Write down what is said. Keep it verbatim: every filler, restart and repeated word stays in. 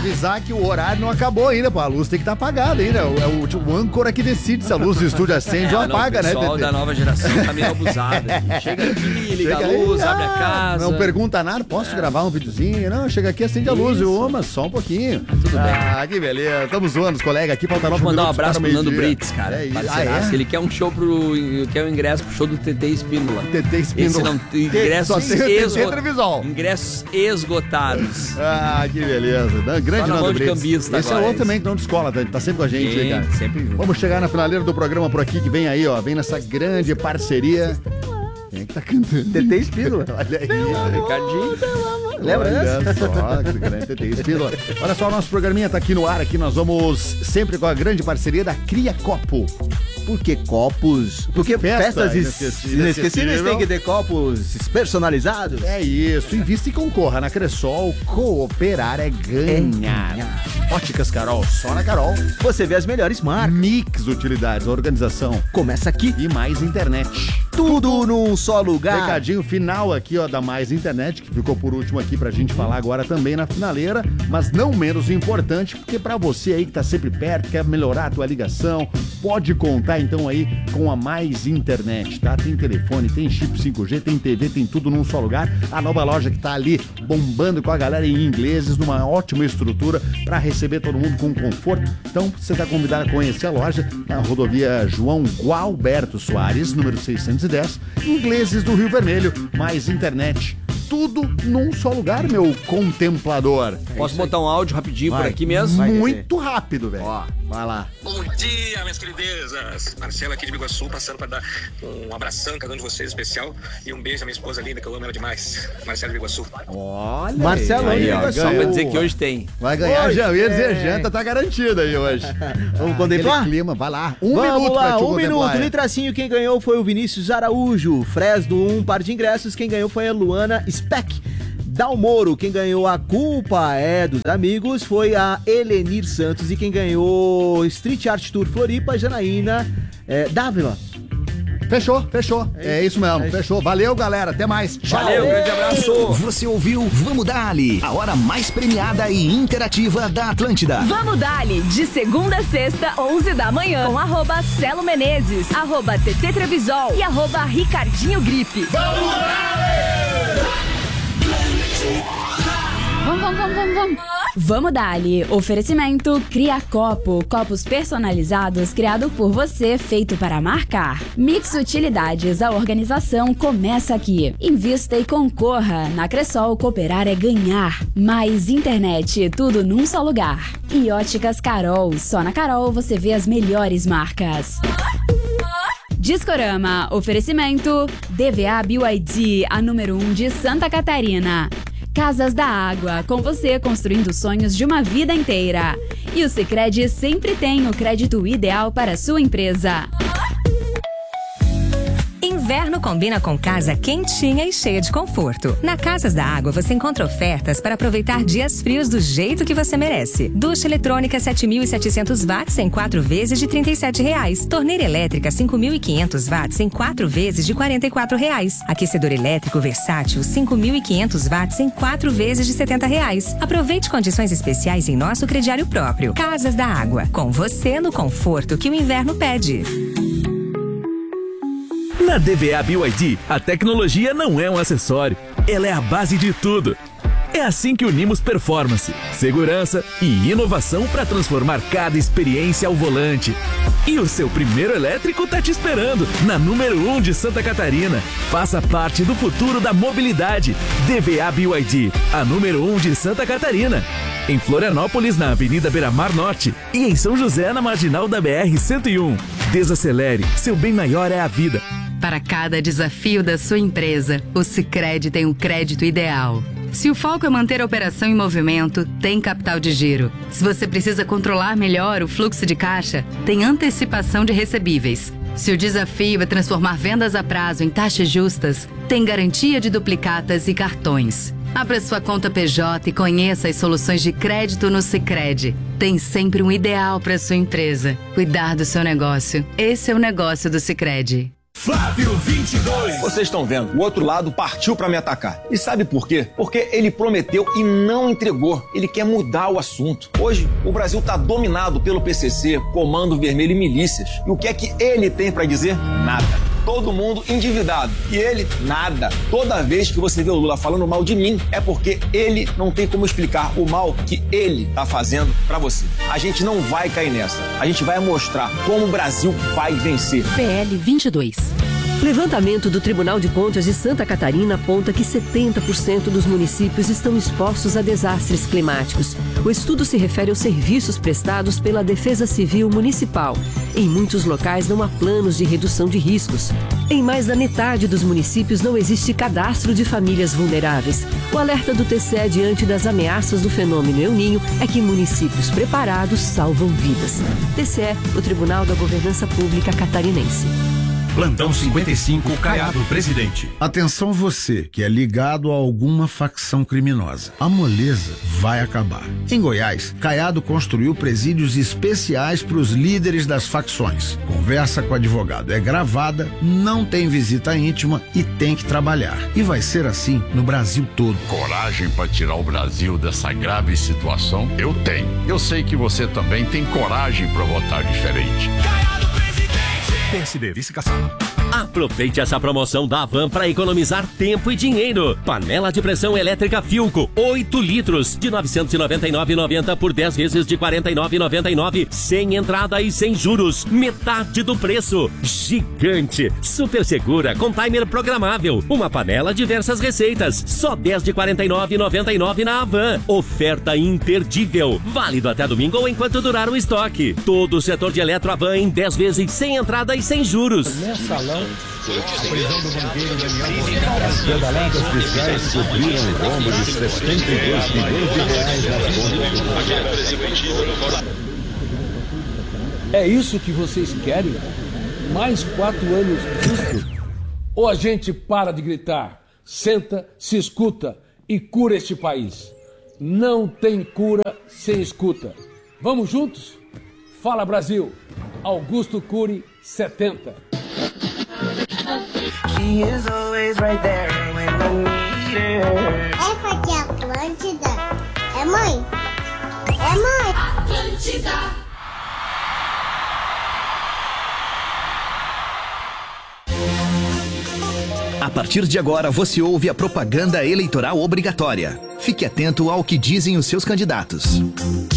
avisar que o horário não acabou ainda, pô. A luz tem que estar tá apagada ainda. É o, o, o âncora que decide se a luz do estúdio acende ou apaga, né? O pessoal da nova geração tá meio abusado. Chega aqui, liga chega a luz, aí, abre ah, a casa. Não pergunta nada, posso é. gravar um videozinho? Não, chega aqui, acende a luz. Eu, oh, mas só um pouquinho. Tá tudo bem. Ah, que beleza. Estamos zoando os colegas aqui, falta nove minutos. Mandar um abraço pro Nando Brits, cara. É isso. Ah, é? Ele quer um show pro... quer um ingresso pro show do T T Espíndola. T T Espíndola. Esse não... Ingressos, esgo... ingressos esgotados. Ah, que beleza. Grande Nando Brits. Esse agora, é outro também que não descola, tá, tá sempre com a gente, Sim, aí, cara. Sempre junto. Vamos chegar na finaleira do programa por aqui, que vem aí, ó. Vem nessa grande parceria. Quem é que tá cantando? T T Espíndola. Olha aí, Ricardinho. Lembra Olha só, que grande T T Espíndola. Olha só, o nosso programinha tá aqui no ar, aqui nós vamos sempre com a grande parceria da Cria Copo. Por que copos? Porque Festa festas inesquecíveis, inesquecíveis tem que ter copos personalizados. É isso, invista e concorra na Cressol. Cooperar é ganhar. É. Óticas Carol, só na Carol. Você vê as melhores marcas. Mix Utilidades, a organização começa aqui. E Mais Internet. Tudo num só lugar. Recadinho final aqui, ó, da Mais Internet, que ficou por último aqui pra gente falar agora também na finaleira, mas não menos importante, porque pra você aí que tá sempre perto, quer melhorar a tua ligação, pode contar então aí com a Mais Internet, tá? Tem telefone, tem chip cinco G, tem T V, tem tudo num só lugar. A nova loja que tá ali bombando com a galera em ingleses, numa ótima estrutura pra receber todo mundo com conforto. Então, você tá convidado a conhecer a loja na rodovia João Gualberto Soares, número seiscentos e dez, Ingleses do Rio Vermelho. Mais Internet. Tudo num só lugar, meu contemplador. Posso botar um áudio rapidinho vai, por aqui mesmo? Muito rápido, velho. Ó, vai lá. Bom dia, minhas queridezas. Marcelo aqui de Biguaçu, passando para dar um abração a cada um de vocês especial e um beijo à minha esposa linda, que eu amo ela demais. Marcelo de Biguaçu. Olha Marcelo aí, de ó, Biguaçu. Só pra dizer que hoje tem. Vai ganhar, hoje já ia dizer, tem. janta tá garantida aí hoje. Vamos ah, contemplar? Clima, vai lá. Um Vamos minuto lá, pra te um minuto. é. Litracinho, quem ganhou foi o Vinícius Araújo. Fresno, um par de ingressos. Quem ganhou foi a Luana Speck. Dalmoro, quem ganhou A Culpa é dos Amigos foi a Elenir Santos. E quem ganhou Street Art Tour Floripa, Janaína é, Dávila. Fechou, fechou. É, é isso mesmo, é fechou. Valeu, galera. Até mais. Tchau. Valeu, grande abraço. Você ouviu Vamos Dali, a hora mais premiada e interativa da Atlântida. Vamos Dali, de segunda a sexta, onze da manhã, com arroba Celo Menezes, arroba T T Trevisol e arroba Ricardinho Gripe. Vamos Dali! Vamos, vamos, vamos, vamos, vamos. Vamos Dali. Oferecimento Cria Copo. Copos personalizados criado por você, feito para marcar. Mix Utilidades. A organização começa aqui. Invista e concorra. Na Cressol, cooperar é ganhar. Mais Internet. Tudo num só lugar. E Óticas Carol. Só na Carol você vê as melhores marcas. Discorama. Oferecimento D V A B Y D, a número um de Santa Catarina. Casas da Água, com você construindo sonhos de uma vida inteira. E o Sicredi sempre tem o crédito ideal para a sua empresa. Inverno combina com casa quentinha e cheia de conforto. Na Casas da Água você encontra ofertas para aproveitar dias frios do jeito que você merece. Ducha eletrônica sete mil e setecentos watts em quatro vezes de trinta e sete reais. Torneira elétrica cinco mil e quinhentos watts em quatro vezes de quarenta e quatro reais. Aquecedor elétrico versátil cinco mil e quinhentos watts em quatro vezes de setenta reais. Aproveite condições especiais em nosso crediário próprio. Casas da Água, com você no conforto que o inverno pede. Na D V A B Y D, a tecnologia não é um acessório, ela é a base de tudo. É assim que unimos performance, segurança e inovação para transformar cada experiência ao volante. E o seu primeiro elétrico tá te esperando na número um de Santa Catarina. Faça parte do futuro da mobilidade. D V A B Y D, a número um de Santa Catarina. Em Florianópolis, na Avenida Beira-Mar Norte, e em São José, na Marginal da B R cento e um. Desacelere, seu bem maior é a vida. Para cada desafio da sua empresa, o Sicredi tem um crédito ideal. Se o foco é manter a operação em movimento, tem capital de giro. Se você precisa controlar melhor o fluxo de caixa, tem antecipação de recebíveis. Se o desafio é transformar vendas a prazo em taxas justas, tem garantia de duplicatas e cartões. Abra sua conta P J e conheça as soluções de crédito no Sicredi. Tem sempre um ideal para sua empresa. Cuidar do seu negócio. Esse é o negócio do Sicredi. Flávio vinte e dois. Vocês estão vendo, o outro lado partiu pra me atacar. E sabe por quê? Porque ele prometeu e não entregou. Ele quer mudar o assunto. Hoje, o Brasil tá dominado pelo P C C, Comando Vermelho e milícias. E o que é que ele tem pra dizer? Nada. Todo mundo endividado. E ele, nada. Toda vez que você vê o Lula falando mal de mim, é porque ele não tem como explicar o mal que ele tá fazendo pra você. A gente não vai cair nessa. A gente vai mostrar como o Brasil vai vencer. P L vinte e dois. Levantamento do Tribunal de Contas de Santa Catarina aponta que setenta por cento dos municípios estão expostos a desastres climáticos. O estudo se refere aos serviços prestados pela Defesa Civil Municipal. Em muitos locais não há planos de redução de riscos. Em mais da metade dos municípios não existe cadastro de famílias vulneráveis. O alerta do T C E diante das ameaças do fenômeno El Niño é que municípios preparados salvam vidas. T C E, o Tribunal da Governança Pública Catarinense. Plantão cinquenta e cinco, Caiado Presidente. Atenção você que é ligado a alguma facção criminosa. A moleza vai acabar. Em Goiás, Caiado construiu presídios especiais para os líderes das facções. Conversa com o advogado é gravada, não tem visita íntima e tem que trabalhar. E vai ser assim no Brasil todo. Coragem para tirar o Brasil dessa grave situação? Eu tenho. Eu sei que você também tem coragem para votar diferente. P S D, vice-caçado. Aproveite essa promoção da Havan para economizar tempo e dinheiro. Panela de pressão elétrica Philco, oito litros, de novecentos e noventa e nove reais e noventa centavos por dez vezes de quarenta e nove reais e noventa e nove centavos, sem entrada e sem juros. Metade do preço. Gigante, super segura, com timer programável. Uma panela, diversas receitas. Só dez de quarenta e nove reais e noventa e nove centavos na Havan. Oferta imperdível. Válido até domingo ou enquanto durar o estoque. Todo o setor de eletro Havan em dez vezes sem entrada e sem juros. Mensalão. A prisão do banqueiro Daniel. As pedaladas fiscais cobriram o rombo de setenta e dois milhões de reais nas contas. É isso que vocês querem? Mais quatro anos disso? Ou a gente para de gritar, senta, se escuta e cura este país? Não tem cura sem escuta. Vamos juntos? Fala Brasil! Augusto Cury, setenta. She is always right there when I need her. Essa aqui é Atlântida. É mãe? É mãe? Atlântida. A partir de agora, você ouve a propaganda eleitoral obrigatória. Fique atento ao que dizem os seus candidatos.